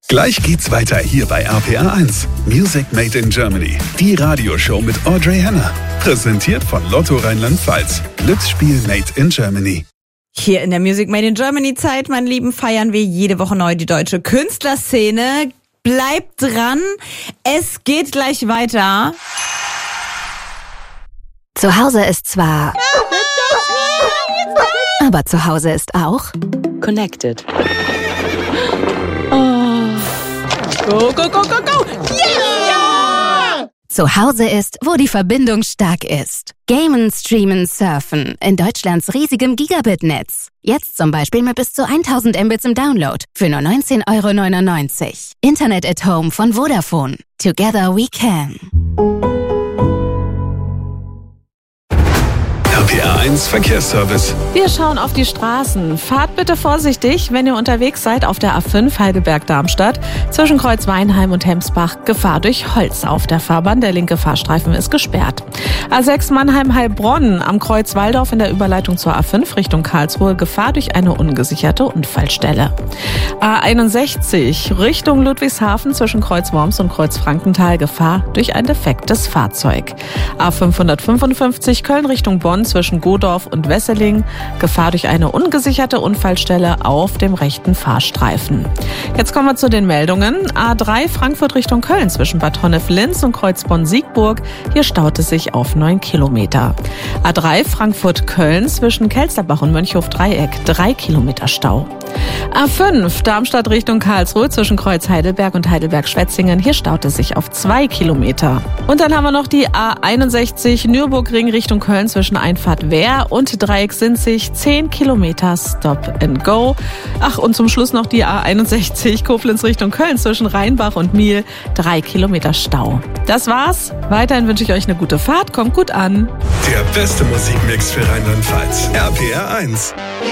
Gleich geht's weiter hier bei RPR 1. Music Made in Germany. Die Radioshow mit Audrey Henner. Präsentiert von Lotto Rheinland-Pfalz. Glücksspiel Made in Germany. Hier in der Music Made in Germany Zeit, meine Lieben, feiern wir jede Woche neu die deutsche Künstlerszene. Bleibt dran, es geht gleich weiter. Zu Hause ist zwar... aber zu Hause ist auch... Connected. Go, go, go, go, go! Yeah! Zu Hause ist, wo die Verbindung stark ist. Gamen, streamen, surfen in Deutschlands riesigem Gigabit-Netz. Jetzt zum Beispiel mit bis zu 1000 Mbits im Download für nur 19,99 €. Internet at Home von Vodafone. Together we can. RPR 1 Verkehrsservice. Wir schauen auf die Straßen. Fahrt bitte vorsichtig, wenn ihr unterwegs seid auf der A5 Heidelberg-Darmstadt. Zwischen Kreuz Weinheim und Hemsbach Gefahr durch Holz auf der Fahrbahn. Der linke Fahrstreifen ist gesperrt. A6 Mannheim-Heilbronn am Kreuz Walldorf in der Überleitung zur A5 Richtung Karlsruhe. Gefahr durch eine ungesicherte Unfallstelle. A61 Richtung Ludwigshafen zwischen Kreuz Worms und Kreuz Frankenthal. Gefahr durch ein defektes Fahrzeug. A555 Köln Richtung Bonn zwischen Godorf und Wesseling. Gefahr durch eine ungesicherte Unfallstelle auf dem rechten Fahrstreifen. Jetzt kommen wir zu den Meldungen. A3 Frankfurt Richtung Köln zwischen Bad Honnef-Linz und Kreuz Bonn-Siegburg. Hier staut es sich auf 9 Kilometer. A3 Frankfurt-Köln zwischen Kelsterbach und Mönchhof-Dreieck 3 Kilometer Stau. A5 Darmstadt Richtung Karlsruhe zwischen Kreuz Heidelberg und Heidelberg-Schwetzingen. Hier staut es sich auf 2 Kilometer. Und dann haben wir noch die A61 Nürburgring Richtung Köln zwischen Einfahrt Wehr und Dreieck Sinzig 10 Kilometer Stop and Go. Ach, und zum Schluss noch die A61 Koblenz Richtung Köln zwischen Rheinbach und Miel 3 Kilometer Stau. Das war's. Weiterhin wünsche ich euch eine gute Fahrt. Kommt gut an. Der beste Musikmix für Rheinland-Pfalz. RPR 1.